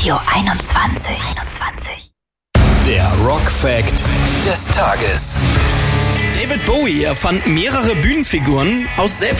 Radio 21. Der Rock-Fact des Tages. David Bowie erfand mehrere Bühnenfiguren aus